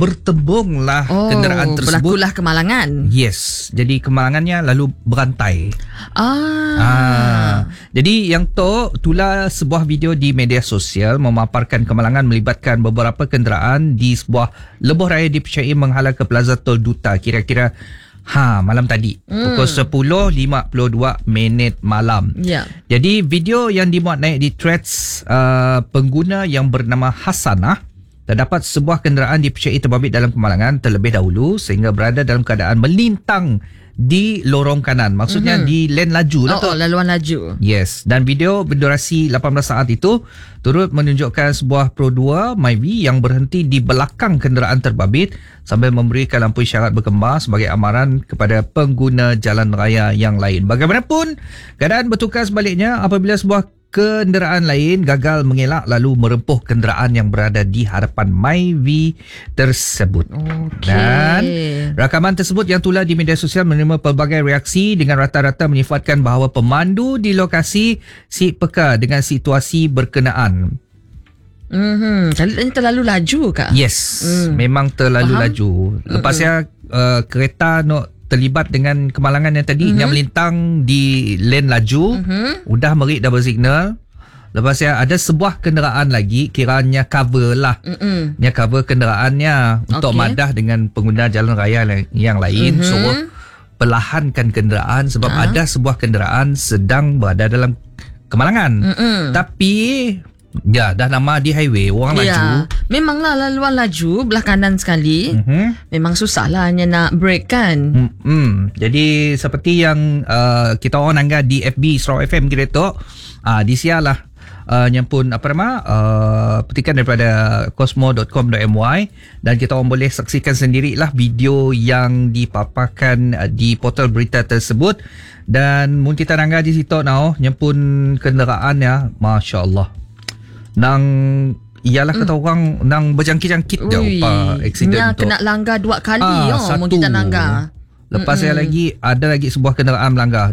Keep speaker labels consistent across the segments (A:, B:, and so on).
A: bertembunglah kenderaan tersebut.
B: Berlakulah kemalangan.
A: Yes. Jadi kemalangannya lalu berantai. Jadi yang itulah sebuah video di media sosial memaparkan kemalangan melibatkan beberapa kenderaan di sebuah lebuh raya dipercayai menghala ke Plaza Tol Duta kira-kira malam tadi pukul 10.52 malam. Jadi video yang dimuat naik di threads pengguna yang bernama Hasanah, terdapat sebuah kenderaan dipercayai terbabit dalam kemalangan terlebih dahulu sehingga berada dalam keadaan melintang di lorong kanan. Maksudnya di lane laju lah tu.
B: Laluan laju.
A: Yes. Dan video berdurasi 18 saat itu turut menunjukkan sebuah Pro 2 Myvi yang berhenti di belakang kenderaan terbabit sambil memberikan lampu isyarat berkembar sebagai amaran kepada pengguna jalan raya yang lain. Bagaimanapun, keadaan bertukar sebaliknya apabila sebuah kenderaan lain gagal mengelak lalu merempuh kenderaan yang berada di hadapan Myvi tersebut. Dan rakaman tersebut yang tular di media sosial menerima pelbagai reaksi dengan rata-rata menyifatkan bahawa pemandu di lokasi si peka dengan situasi berkenaan.
B: Terlalu laju kah?
A: Yes, memang terlalu laju. Lepasnya kereta terlibat dengan kemalangan yang tadi yang melintang di lane laju, udah merik double signal. Lepas ada sebuah kenderaan lagi kiranya cover lah. Dia cover kenderaannya untuk madah dengan pengguna jalan raya yang lain. So perlahankan kenderaan sebab ada sebuah kenderaan sedang berada dalam kemalangan. Tapi dah nama di highway orang laju.
B: Memanglah laluan laju belah kanan sekali. Memang susah lah hanya nak brake kan.
A: Jadi seperti yang kita orang anggap di FB Sarawak FM kira tu, di sialah yang pun petikan daripada cosmo.com.my dan kita orang boleh saksikan sendirilah video yang dipaparkan di portal berita tersebut. Dan mun kita nangga di situ yang pun kenderaannya masya-Allah. Ialah kata orang nang berjangkit-jangkit dah accident tu.
B: Kena langgar 2 kali
A: satu.
B: Kita langgar.
A: Lepas ada lagi sebuah kenderaan melanggar.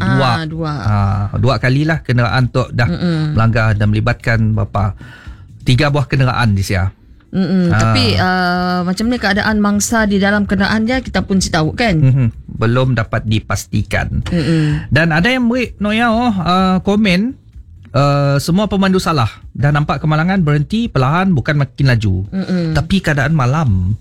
A: Dua kalilah kenderaan tu dah melanggar dan melibatkan 3 buah kenderaan di sia.
B: Tapi macam ni keadaan mangsa di dalam kenderaan dia kita pun tahu kan.
A: Belum dapat dipastikan. Dan ada yang beri komen semua pemandu salah dan nampak kemalangan berhenti perlahan bukan makin laju. Tapi keadaan malam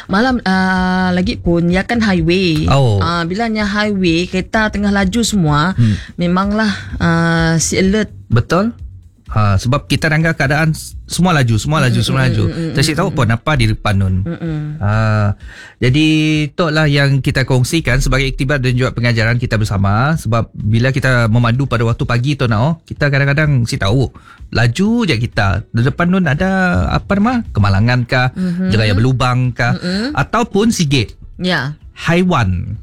B: lagi pun ya kan highway. Bilanya highway kereta tengah laju semua, memanglah si alert. Betul.
A: Sebab kita rangka keadaan semua laju. Tak tahu pun apa di depan nun. Jadi itulah yang kita kongsikan sebagai iktibar dan juga pengajaran kita bersama. Sebab bila kita memandu pada waktu pagi tu kita kadang-kadang tahu laju je kita. Di depan nun ada kemalangan kah, jeraya berlubang kah, ataupun sigit. Haiwan.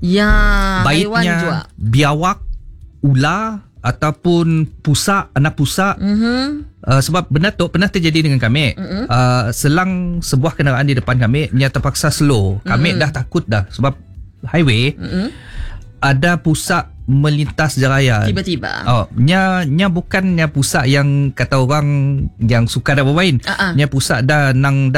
A: Baiknya biawak, ular ataupun anak pusak. Sebab benda tu pernah terjadi dengan kami. Selang sebuah kenderaan di depan kami terpaksa slow. Kami dah takut dah sebab highway ada pusak melintas jeraya
B: tiba-tiba.
A: Nya bukannya pusak yang kata orang yang suka dah bermain. Nya pusak dah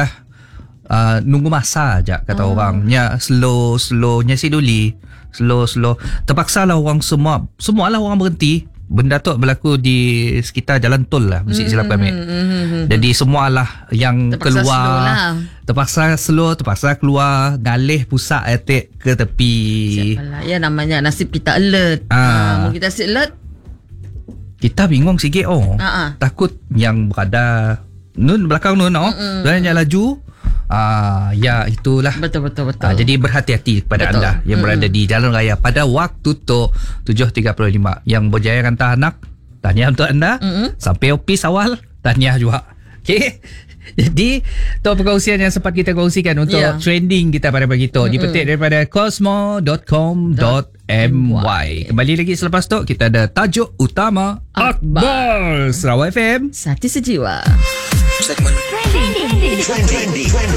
A: nunggu masa aja kata orang. Nya slow nya siduli slow. Terpaksa lah orang semua lah orang berhenti. Benda tu berlaku di sekitar jalan tol lah mesti silap kami. Jadi semualah yang terpaksa keluar terpaksa slow, terpaksa keluar ngalih pusat etik ke tepi.
B: Siapalah ya namanya nasib kita alert. Mungkin kita alert
A: kita bingung sikit takut yang berada belakang dan yang laju. Ya itulah.
B: Betul.
A: Jadi berhati-hati kepada anda yang berada di jalan raya pada waktu tu 7.35 yang berjaya hantar anak. Tahniah untuk anda. Sampai ofis awal, tahniah juga. Okey. Jadi tu perkongsian yang sempat kita kongsikan untuk trending kita pada pagi tu. Dipetik daripada cosmo.com.my. Kembali lagi selepas tu kita ada tajuk utama Akbar Sarawak FM.
B: Satu sejiwa.
C: Segmen Trending.